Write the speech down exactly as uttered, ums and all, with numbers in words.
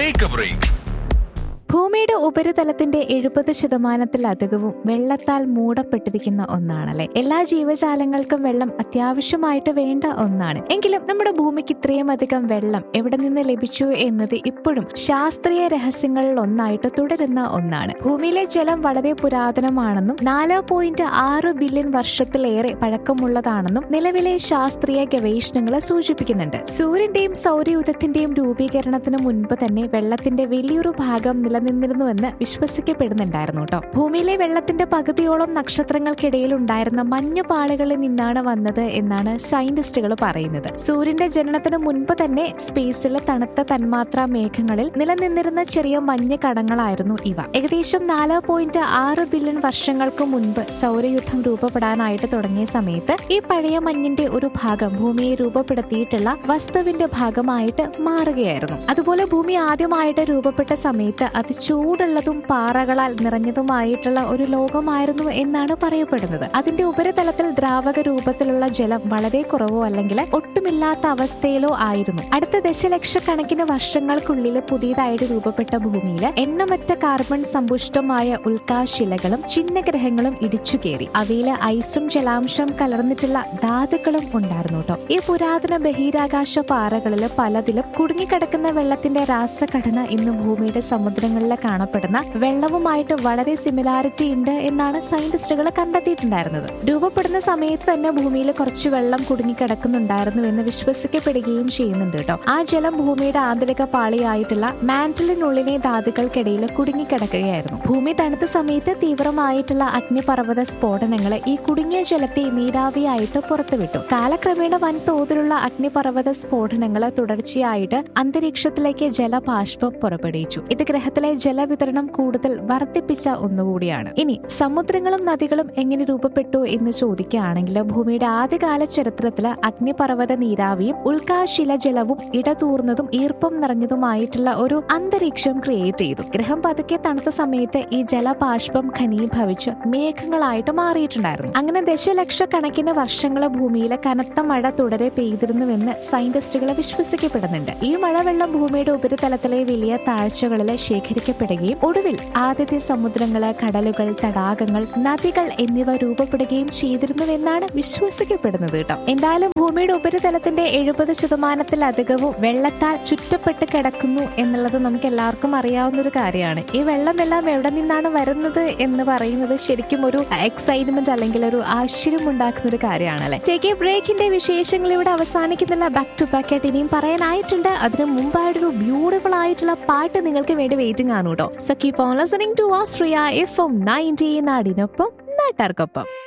Take a break. ഭൂമിയുടെ ഉപരിതലത്തിന്റെ എഴുപത് ശതമാനത്തിലധികവും വെള്ളത്താൽ മൂടപ്പെട്ടിരിക്കുന്ന ഒന്നാണല്ലേ. എല്ലാ ജീവജാലങ്ങൾക്കും വെള്ളം അത്യാവശ്യമായിട്ട് വേണ്ട ഒന്നാണ്. എങ്കിലും നമ്മുടെ ഭൂമിക്ക് ഇത്രയും അധികം വെള്ളം എവിടെ നിന്ന് ലഭിച്ചു എന്നത് ഇപ്പോഴും ശാസ്ത്രീയ രഹസ്യങ്ങളിൽ ഒന്നായിട്ട് തുടരുന്ന ഒന്നാണ്. ഭൂമിയിലെ ജലം വളരെ പുരാതനമാണെന്നും നാല് പോയിന്റ് ആറ് ബില്യൺ വർഷത്തിലേറെ പഴക്കമുള്ളതാണെന്നും നിലവിലെ ശാസ്ത്രീയ ഗവേഷണങ്ങൾ സൂചിപ്പിക്കുന്നുണ്ട്. സൂര്യന്റെയും സൗരയൂഥത്തിന്റെയും രൂപീകരണത്തിന് മുൻപ് തന്നെ വെള്ളത്തിന്റെ വലിയൊരു ഭാഗം നില നിന്നിരുന്നുവെന്ന് വിശ്വസിക്കപ്പെടുന്നുണ്ടായിരുന്നു കേട്ടോ. ഭൂമിയിലെ വെള്ളത്തിന്റെ പകുതിയോളം നക്ഷത്രങ്ങൾക്കിടയിൽ ഉണ്ടായിരുന്ന മഞ്ഞുപാളികളിൽ നിന്നാണ് വന്നത് എന്നാണ് സയന്റിസ്റ്റുകൾ പറയുന്നത്. സൂര്യന്റെ ജനനത്തിന് മുൻപ് തന്നെ സ്പേസിലെ തണുത്ത തന്മാത്രാ മേഘങ്ങളിൽ നിലനിന്നിരുന്ന ചെറിയ മഞ്ഞ് കണങ്ങളായിരുന്നു ഇവ. ഏകദേശം നാല് പോയിന്റ് ആറ് ബില്യൺ വർഷങ്ങൾക്ക് മുൻപ് സൗരയൂഥം രൂപപ്പെടാനായിട്ട് തുടങ്ങിയ സമയത്ത് ഈ പഴയ മഞ്ഞിന്റെ ഒരു ഭാഗം ഭൂമിയെ രൂപപ്പെടുത്തിയിട്ടുള്ള വസ്തുവിന്റെ ഭാഗമായിട്ട് മാറുകയായിരുന്നു. അതുപോലെ ഭൂമി ആദ്യമായിട്ട് രൂപപ്പെട്ട സമയത്ത് അത് ചൂടുള്ളതും പാറകളാൽ നിറഞ്ഞതുമായിട്ടുള്ള ഒരു ലോകമായിരുന്നു എന്നാണ് പറയപ്പെടുന്നത്. അതിന്റെ ഉപരിതലത്തിൽ ദ്രാവക രൂപത്തിലുള്ള ജലം വളരെ കുറവോ അല്ലെങ്കിൽ ഒട്ടുമില്ലാത്ത അവസ്ഥയിലോ ആയിരുന്നു. അടുത്ത ദശലക്ഷക്കണക്കിന് വർഷങ്ങൾക്കുള്ളിൽ പുതിയതായിട്ട് രൂപപ്പെട്ട ഭൂമിയിൽ എണ്ണമറ്റ കാർബൺ സമ്പുഷ്ടമായ ഉൽക്കാശിലകളും ചിഹ്നഗ്രഹങ്ങളും ഇടിച്ചു കയറി. അവയിൽ ഐസും ജലാംശം കലർന്നിട്ടുള്ള ധാതുക്കളും ഉണ്ടായിരുന്നു കേട്ടോ. ഈ പുരാതന ബഹിരാകാശ പാറകളിൽ പലതിലും കുടുങ്ങിക്കിടക്കുന്ന വെള്ളത്തിന്റെ രാസഘടന ഇന്ന് ഭൂമിയുടെ സമുദ്രങ്ങളിൽ കാണപ്പെടുന്ന വെള്ളവുമായിട്ട് വളരെ സിമിലാരിറ്റി ഉണ്ട് എന്നാണ് സയന്റിസ്റ്റുകൾ കണ്ടെത്തിയിട്ടുണ്ടായിരുന്നത്. രൂപപ്പെടുന്ന സമയത്ത് തന്നെ ഭൂമിയിൽ കുറച്ച് വെള്ളം കുടുങ്ങിക്കിടക്കുന്നുണ്ടായിരുന്നു എന്ന് വിശ്വസിക്കപ്പെടുകയും ചെയ്യുന്നുണ്ട് കേട്ടോ. ആ ജലം ഭൂമിയുടെ ആന്തരിക പാളിയായിട്ടുള്ള മാന്റലിനുള്ളിലെ ധാതുക്കൾക്കിടയിൽ കുടുങ്ങിക്കിടക്കുകയായിരുന്നു. ഭൂമി തണുത്ത സമയത്ത് തീവ്രമായിട്ടുള്ള അഗ്നിപർവ്വത സ്ഫോടനങ്ങൾ ഈ കുടുങ്ങിയ ജലത്തെ നീരാവിയായിട്ട് പുറത്തുവിട്ടു. കാലക്രമേണ വൻതോതിലുള്ള അഗ്നിപർവ്വത സ്ഫോടനങ്ങൾ തുടർച്ചയായിട്ട് അന്തരീക്ഷത്തിലേക്ക് ജലബാഷ്പം പുറപ്പെടുവിച്ചു. ഇത് ഗ്രഹത്തിലെ ജലവിതരണം കൂടുതൽ വർദ്ധിപ്പിച്ച ഒന്നുകൂടിയാണ്. ഇനി സമുദ്രങ്ങളും നദികളും എങ്ങനെ രൂപപ്പെട്ടു എന്ന് ചോദിക്കുകയാണെങ്കിൽ ഭൂമിയുടെ ആദ്യകാല ചരിത്രത്തില് അഗ്നിപർവ്വത നീരാവിയും ഉൽക്കാശിലജലവും ഇടതൂർന്നതും ഈർപ്പം നിറഞ്ഞതുമായിട്ടുള്ള ഒരു അന്തരീക്ഷം ക്രിയേറ്റ് ചെയ്തു. ഗ്രഹം പതുക്കെ തണുത്ത സമയത്ത് ഈ ജലബാഷ്പം ഘനീഭവിച്ച് മേഘങ്ങളായിട്ട് മാറിയിട്ടുണ്ടായിരുന്നു. അങ്ങനെ ദശലക്ഷക്കണക്കിന് വർഷങ്ങൾ ഭൂമിയിലെ കനത്ത മഴ തുടരെ പെയ്തിരുന്നുവെന്ന് സയന്റിസ്റ്റുകൾ വിശ്വസിക്കപ്പെടുന്നുണ്ട്. ഈ മഴവെള്ളം ഭൂമിയുടെ ഉപരിതലത്തിലെ വലിയ താഴ്ചകളിലെ ശേഖരിക്കപ്പെടുകയും ഒടുവിൽ ആദ്യത്തെ സമുദ്രങ്ങള്, കടലുകൾ, തടാകങ്ങൾ, നദികൾ എന്നിവ രൂപപ്പെടുകയും ചെയ്തിരുന്നുവെന്നാണ് വിശ്വസിക്കപ്പെടുന്നത് കേട്ടോ. എന്തായാലും ഭൂമിയുടെ ഉപരിതലത്തിന്റെ എഴുപത് ശതമാനത്തിലധികവും വെള്ളത്താൽ ചുറ്റപ്പെട്ട് കിടക്കുന്നു എന്നുള്ളത് നമുക്ക് എല്ലാവർക്കും അറിയാവുന്ന ഒരു കാര്യമാണ്. ഈ വെള്ളമെല്ലാം എവിടെ നിന്നാണ് വരുന്നത് എന്ന് പറയുന്നത് ശരിക്കും ഒരു എക്സൈറ്റ്മെന്റ് അല്ലെങ്കിൽ ഒരു ആശ്ചര്യം ഉണ്ടാക്കുന്ന ഒരു കാര്യമാണല്ലേ. ടേക്ക് എ ബ്രേക്കിന്റെ വിശേഷങ്ങൾ ഇവിടെ അവസാനിക്കുന്നില്ല. ബാക്ക് ടു ബാക്ക് ആയിട്ട് ഇനിയും പറയാനായിട്ടുണ്ട്. അതിന് മുമ്പായിട്ടൊരു ബ്യൂട്ടിഫുൾ ആയിട്ടുള്ള പാട്ട് നിങ്ങൾക്ക് വേണ്ടി വെയിറ്റിംഗ് ആണ് കേട്ടോ. So keep on listening to Austria F M ninety നാടിനൊപ്പം നാട്ടാർക്കൊപ്പം.